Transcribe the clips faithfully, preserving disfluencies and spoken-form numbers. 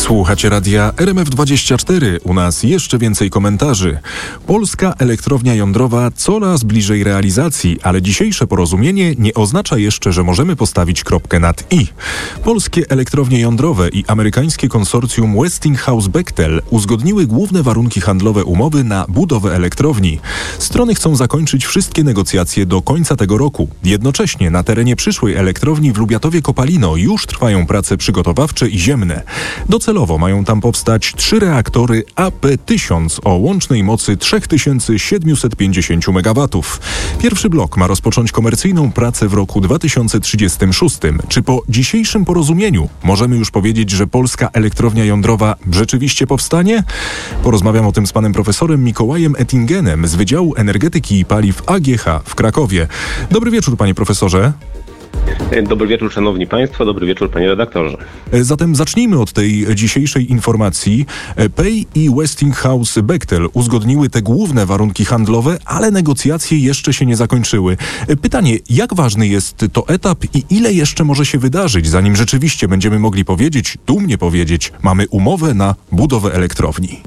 Słuchacie radia R M F dwadzieścia cztery. U nas jeszcze więcej komentarzy. Polska elektrownia jądrowa coraz bliżej realizacji, ale dzisiejsze porozumienie nie oznacza jeszcze, że możemy postawić kropkę nad i. Polskie elektrownie jądrowe i amerykańskie konsorcjum Westinghouse-Bechtel uzgodniły główne warunki handlowe umowy na budowę elektrowni. Strony chcą zakończyć wszystkie negocjacje do końca tego roku. Jednocześnie na terenie przyszłej elektrowni w Lubiatowie-Kopalino już trwają prace przygotowawcze i ziemne. Docelowo mają tam powstać trzy reaktory A P tysiąc o łącznej mocy trzy tysiące siedemset pięćdziesiąt megawatów. Pierwszy blok ma rozpocząć komercyjną pracę w roku dwa tysiące trzydziestym szóstym. Czy po dzisiejszym porozumieniu możemy już powiedzieć, że polska elektrownia jądrowa rzeczywiście powstanie? Porozmawiam o tym z panem profesorem Mikołajem Ettingenem z Wydziału Energetyki i Paliw A G H w Krakowie. Dobry wieczór, panie profesorze. Dobry wieczór, szanowni państwo, dobry wieczór, panie redaktorze. Zatem zacznijmy od tej dzisiejszej informacji. P E I i Westinghouse-Bechtel uzgodniły te główne warunki handlowe, ale negocjacje jeszcze się nie zakończyły. Pytanie, jak ważny jest to etap i ile jeszcze może się wydarzyć, zanim rzeczywiście będziemy mogli powiedzieć, dumnie powiedzieć, mamy umowę na budowę elektrowni?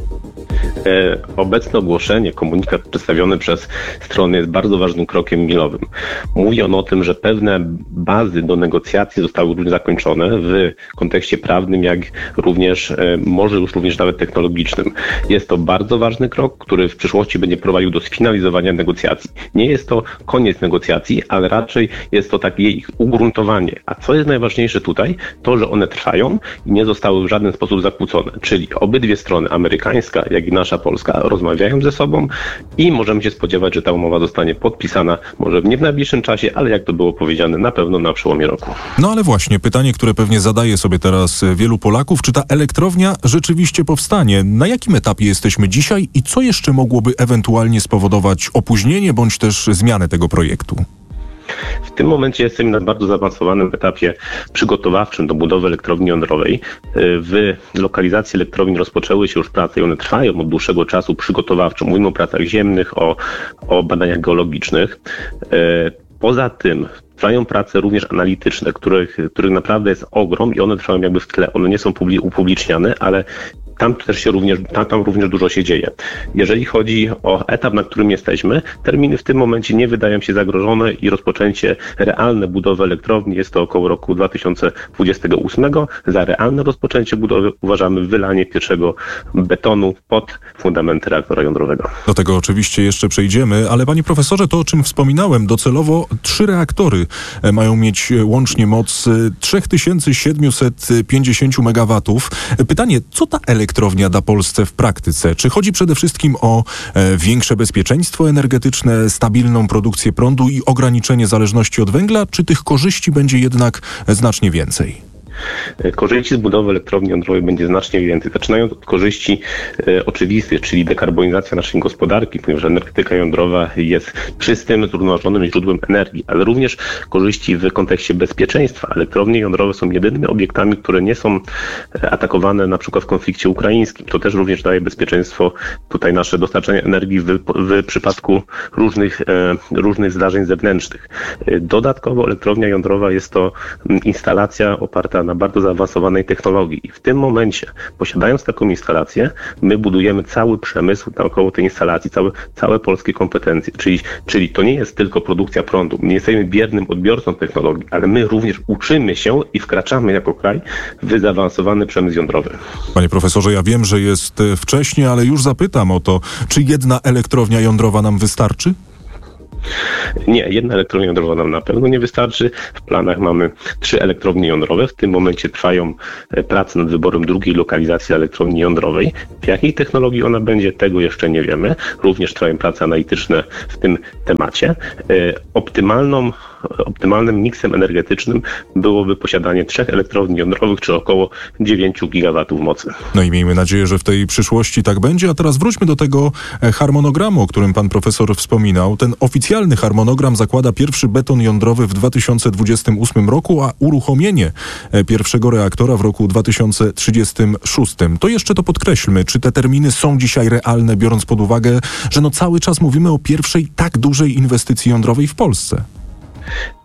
Obecne ogłoszenie, komunikat przedstawiony przez stronę jest bardzo ważnym krokiem milowym. Mówi on o tym, że pewne bazy do negocjacji zostały już zakończone w kontekście prawnym, jak również, może już również nawet technologicznym. Jest to bardzo ważny krok, który w przyszłości będzie prowadził do sfinalizowania negocjacji. Nie jest to koniec negocjacji, ale raczej jest to takie ich ugruntowanie. A co jest najważniejsze tutaj? To, że one trwają i nie zostały w żaden sposób zakłócone. Czyli obydwie strony, amerykańska, jak i nasza polska, rozmawiają ze sobą i możemy się spodziewać, że ta umowa zostanie podpisana może nie w najbliższym czasie, ale jak to było powiedziane, na pewno na przełomie roku. No ale właśnie, pytanie, które pewnie zadaje sobie teraz wielu Polaków, czy ta elektrownia rzeczywiście powstanie? Na jakim etapie jesteśmy dzisiaj i co jeszcze mogłoby ewentualnie spowodować opóźnienie bądź też zmianę tego projektu? W tym momencie jesteśmy na bardzo zaawansowanym etapie przygotowawczym do budowy elektrowni jądrowej. W lokalizacji elektrowni rozpoczęły się już prace i one trwają od dłuższego czasu przygotowawczo. Mówimy o pracach ziemnych, o, o badaniach geologicznych. Poza tym trwają prace również analityczne, których, których naprawdę jest ogrom i one trwają jakby w tle. One nie są upubliczniane, ale tam też się również, tam, tam również dużo się dzieje. Jeżeli chodzi o etap, na którym jesteśmy, terminy w tym momencie nie wydają się zagrożone i rozpoczęcie realne budowy elektrowni jest to około roku dwa tysiące dwudziestego ósmego. Za realne rozpoczęcie budowy uważamy wylanie pierwszego betonu pod fundamenty reaktora jądrowego. Do tego oczywiście jeszcze przejdziemy, ale panie profesorze, to o czym wspominałem, docelowo trzy reaktory mają mieć łącznie moc trzy tysiące siedemset pięćdziesiąt megawatów. Pytanie, co ta elektrownia elektrownia da Polsce w praktyce? Czy chodzi przede wszystkim o e, większe bezpieczeństwo energetyczne, stabilną produkcję prądu i ograniczenie zależności od węgla, czy tych korzyści będzie jednak znacznie więcej? Korzyści z budowy elektrowni jądrowej będzie znacznie więcej. Zaczynając od korzyści e, oczywistych, czyli dekarbonizacja naszej gospodarki, ponieważ energetyka jądrowa jest czystym, zrównoważonym źródłem energii, ale również korzyści w kontekście bezpieczeństwa. Elektrownie jądrowe są jedynymi obiektami, które nie są atakowane na przykład w konflikcie ukraińskim. To też również daje bezpieczeństwo tutaj nasze dostarczenie energii w, w przypadku różnych, e, różnych zdarzeń zewnętrznych. Dodatkowo elektrownia jądrowa jest to instalacja oparta na bardzo zaawansowanej technologii. I w tym momencie, posiadając taką instalację, my budujemy cały przemysł naokoło tej instalacji, całe, całe polskie kompetencje. Czyli, czyli to nie jest tylko produkcja prądu. My nie jesteśmy biernym odbiorcą technologii, ale my również uczymy się i wkraczamy jako kraj w zaawansowany przemysł jądrowy. Panie profesorze, ja wiem, że jest wcześnie, ale już zapytam o to, czy jedna elektrownia jądrowa nam wystarczy? Nie, jedna elektrownia jądrowa nam na pewno nie wystarczy. W planach mamy trzy elektrownie jądrowe. W tym momencie trwają prace nad wyborem drugiej lokalizacji elektrowni jądrowej. W jakiej technologii ona będzie, tego jeszcze nie wiemy. Również trwają prace analityczne w tym temacie. Optymalną, optymalnym miksem energetycznym byłoby posiadanie trzech elektrowni jądrowych, czy około dziewięciu gigawatów mocy. No i miejmy nadzieję, że w tej przyszłości tak będzie. A teraz wróćmy do tego harmonogramu, o którym pan profesor wspominał. Ten oficjalny harmonogram zakłada pierwszy beton jądrowy w dwa tysiące dwudziestym ósmym roku, a uruchomienie pierwszego reaktora w roku dwa tysiące trzydziestym szóstym. To jeszcze to podkreślmy. Czy te terminy są dzisiaj realne, biorąc pod uwagę, że no cały czas mówimy o pierwszej tak dużej inwestycji jądrowej w Polsce?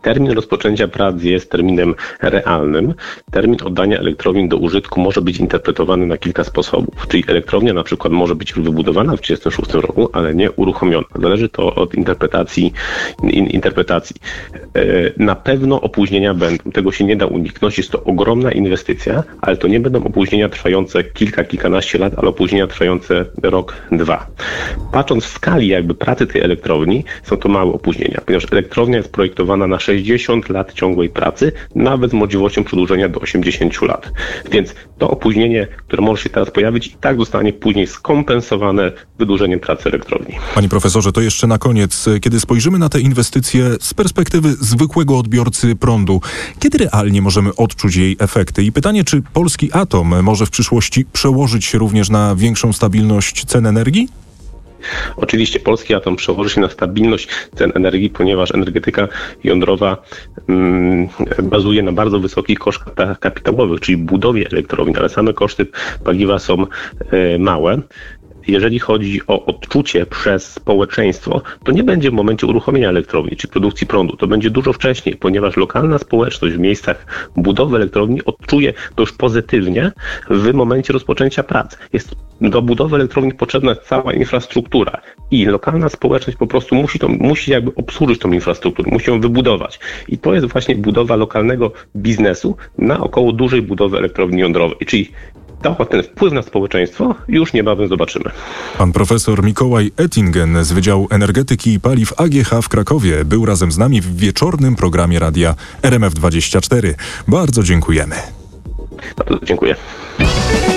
Termin rozpoczęcia prac jest terminem realnym. Termin oddania elektrowni do użytku może być interpretowany na kilka sposobów. Czyli elektrownia na przykład może być już wybudowana w tysiąc dziewięćset trzydziestym szóstym roku, ale nie uruchomiona. Zależy to od interpretacji. In, interpretacji. Na pewno opóźnienia będą. Tego się nie da uniknąć. Jest to ogromna inwestycja, ale to nie będą opóźnienia trwające kilka, kilkanaście lat, ale opóźnienia trwające rok, dwa. Patrząc w skali jakby pracy tej elektrowni, są to małe opóźnienia, ponieważ elektrownia jest projektowana na sześćdziesiąt lat ciągłej pracy, nawet z możliwością przedłużenia do osiemdziesięciu lat. Więc to opóźnienie, które może się teraz pojawić, i tak zostanie później skompensowane wydłużeniem pracy elektrowni. Panie profesorze, to jeszcze na koniec, kiedy spojrzymy na te inwestycje z perspektywy zwykłego odbiorcy prądu, kiedy realnie możemy odczuć jej efekty? I pytanie, czy polski atom może w przyszłości przełożyć się również na większą stabilność cen energii? Oczywiście polski atom przełoży się na stabilność cen energii, ponieważ energetyka jądrowa mm, bazuje na bardzo wysokich kosztach kapitałowych, czyli budowie elektrowni, ale same koszty paliwa są e, małe. Jeżeli chodzi o odczucie przez społeczeństwo, to nie będzie w momencie uruchomienia elektrowni czy produkcji prądu. To będzie dużo wcześniej, ponieważ lokalna społeczność w miejscach budowy elektrowni odczuje to już pozytywnie w momencie rozpoczęcia prac. Jest do budowy elektrowni potrzebna cała infrastruktura i lokalna społeczność po prostu musi, to, musi jakby obsłużyć tą infrastrukturę, musi ją wybudować. I to jest właśnie budowa lokalnego biznesu na około dużej budowy elektrowni jądrowej, czyli to, ten wpływ na społeczeństwo już niebawem zobaczymy. Pan profesor Mikołaj Ettingen z Wydziału Energetyki i Paliw A G H w Krakowie był razem z nami w wieczornym programie radia R M F dwadzieścia cztery. Bardzo dziękujemy. Bardzo dziękuję.